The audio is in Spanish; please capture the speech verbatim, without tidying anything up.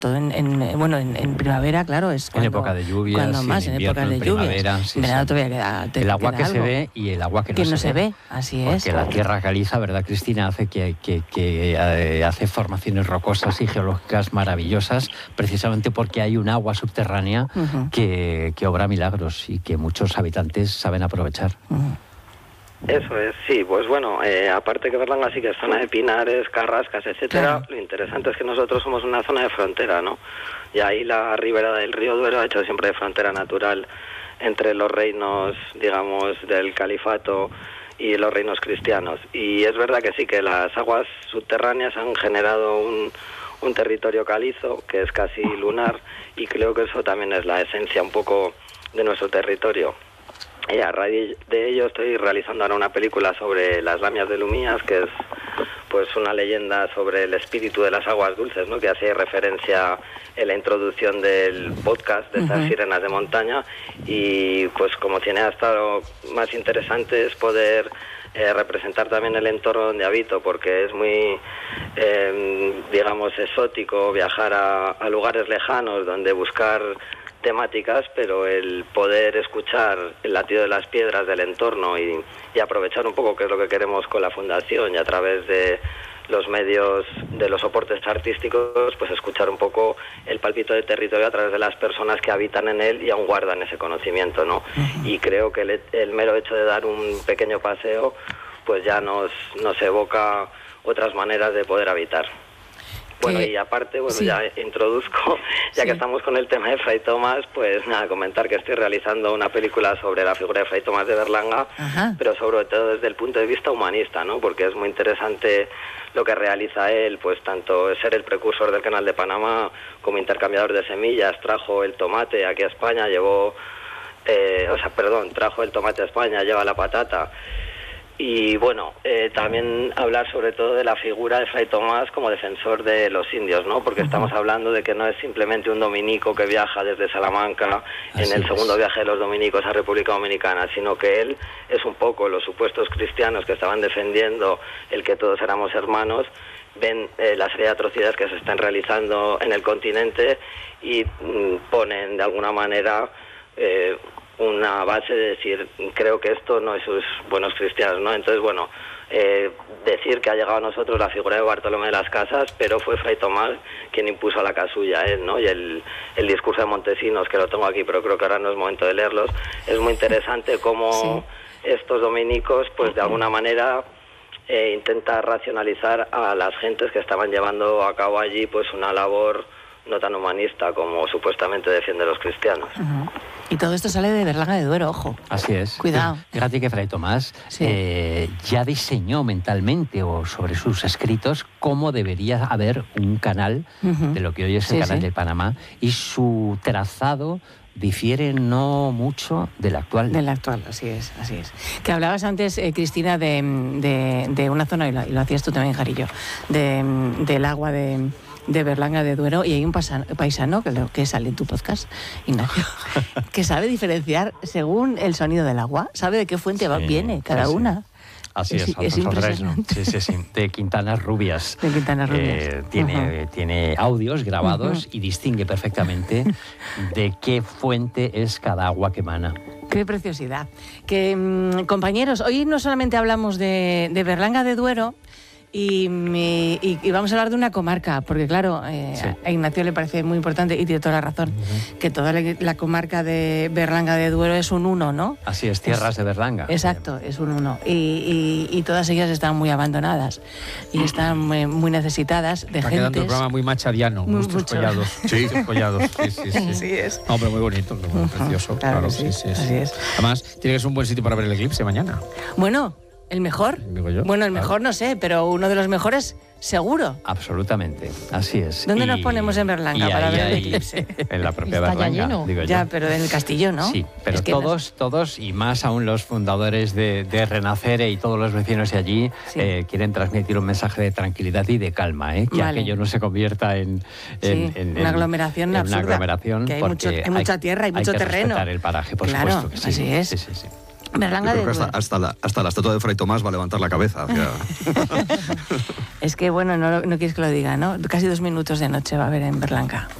todo en, en bueno, en, en primavera, claro, es cuando, en época de lluvias, cuando más, en, en invierno, épocas de en lluvias. primavera, sí, en verano sí. todavía queda, te, el agua queda que algo. se ve y el agua que no, que no se, se ve. ve, así Porque es. la tierra caliza, ¿verdad, Cristina? Hace que, que, que eh, hace formaciones rocosas y geológicas maravillosas, precisamente porque hay un agua subterránea uh-huh. que, que obra milagros y que muchos habitantes saben aprovechar. Uh-huh. Eso es, sí, pues bueno, eh, aparte que Berlanga sí que es zona de pinares, carrascas, etcétera, claro. Lo interesante es que nosotros somos una zona de frontera, ¿no? Y ahí la ribera del río Duero ha hecho siempre de frontera natural entre los reinos, digamos, del califato y los reinos cristianos. Y es verdad que sí, que las aguas subterráneas han generado un, un territorio calizo que es casi lunar, y creo que eso también es la esencia un poco de nuestro territorio. Y a raíz de ello estoy realizando ahora una película sobre las lamias de Lumías, que es pues una leyenda sobre el espíritu de las aguas dulces, ¿no? Que hace referencia en la introducción del podcast de estas uh-huh. sirenas de montaña. Y pues como cineasta lo más interesante es poder eh, representar también el entorno donde habito, porque es muy, eh, digamos, exótico viajar a, a lugares lejanos donde buscar temáticas, pero el poder escuchar el latido de las piedras del entorno y, y aprovechar un poco, que es lo que queremos con la fundación, y a través de los medios, de los soportes artísticos, pues escuchar un poco el palpito de territorio a través de las personas que habitan en él y aún guardan ese conocimiento, ¿no? Uh-huh. Y creo que el, el mero hecho de dar un pequeño paseo pues ya nos, nos evoca otras maneras de poder habitar. Bueno, y aparte, bueno, sí. ya introduzco, ya sí. que estamos con el tema de Fray Tomás, pues nada, comentar que estoy realizando una película sobre la figura de Fray Tomás de Berlanga, Ajá. pero sobre todo desde el punto de vista humanista, ¿no? Porque es muy interesante lo que realiza él, pues tanto ser el precursor del Canal de Panamá como intercambiador de semillas, trajo el tomate aquí a España, llevó, eh, o sea, perdón, trajo el tomate a España, lleva la patata. Y bueno, eh, también hablar sobre todo de la figura de Fray Tomás como defensor de los indios, ¿no? Porque uh-huh. estamos hablando de que no es simplemente un dominico que viaja desde Salamanca Así en el es. segundo viaje de los dominicos a República Dominicana, sino que él es un poco los supuestos cristianos que estaban defendiendo el que todos éramos hermanos, ven eh, la serie de atrocidades que se están realizando en el continente y mm, ponen de alguna manera Eh, una base de decir, creo que esto no es sus buenos cristianos, ¿no? Entonces, bueno, eh, decir que ha llegado a nosotros la figura de Bartolomé de las Casas, pero fue Fray Tomás quien impuso a la casulla, ¿eh? ¿no? Y el, el discurso de Montesinos, que lo tengo aquí, pero creo que ahora no es momento de leerlos, es muy interesante cómo sí. estos dominicos, pues de alguna manera eh, intenta racionalizar a las gentes que estaban llevando a cabo allí, pues una labor no tan humanista como supuestamente defienden los cristianos. Uh-huh. Y todo esto sale de Berlanga de Duero, ojo. Así es. Cuidado. Fíjate que Fray Tomás sí. eh, ya diseñó mentalmente o sobre sus escritos cómo debería haber un canal uh-huh. de lo que hoy es el sí, canal sí. de Panamá, y su trazado difiere no mucho del actual. Del actual, así es, así es. Que hablabas antes, eh, Cristina, de, de, de una zona, y lo, y lo hacías tú también, Jarillo, de, del agua de... de Berlanga de Duero, y hay un paisano que, que sale en tu podcast, Ignacio, que sabe diferenciar según el sonido del agua, sabe de qué fuente sí, viene cada sí, una. Así es, es, es impresionante. Sí, sí, sí, de Quintanas Rubias. De Quintanas Rubias. Eh, tiene, uh-huh. tiene audios grabados uh-huh. y distingue perfectamente de qué fuente es cada agua que emana. Qué preciosidad. Que, mmm, compañeros, hoy no solamente hablamos de, de Berlanga de Duero, Y, y, y vamos a hablar de una comarca, porque claro, eh, sí. a Ignacio le parece muy importante, y tiene toda la razón, uh-huh. que toda la, la comarca de Berlanga de Duero es un uno, ¿no? Así es, tierras es, de Berlanga. Exacto, es un uno. Y, y, y todas ellas están muy abandonadas y están muy, muy necesitadas de gente. Está quedando el programa muy machadiano, muy, muchos mucho. collados. Sí, collados, sí, sí, sí. Así es. No, pero muy bonito, muy uh-huh. precioso. Claro, claro sí, sí, sí, así es. Además, tiene que ser un buen sitio para ver el eclipse mañana. Bueno... ¿El mejor? Digo yo. Bueno, el mejor no sé, pero uno de los mejores seguro. Absolutamente, así es. ¿Dónde y, nos ponemos en Berlanga para ahí, ver el ahí, eclipse? En la propia Está Berlanga, ya lleno. digo yo. Ya, pero en el castillo, ¿no? Sí, pero es que todos, no... todos, y más aún los fundadores de, de Renacere y todos los vecinos de allí, sí. eh, quieren transmitir un mensaje de tranquilidad y de calma, ¿eh? Que vale. aquello no se convierta en... en, sí, en una aglomeración en absurda. Una aglomeración que hay, mucho, hay mucha tierra, hay mucho hay que terreno. respetar el paraje, por claro, supuesto que sí. Así es. Sí, sí, sí. Berlanga de hasta, hasta, la, hasta la estatua de Fray Tomás va a levantar la cabeza. O sea. Es que, bueno, no, no quieres que lo diga, ¿no? Casi dos minutos de noche va a haber en Berlanga.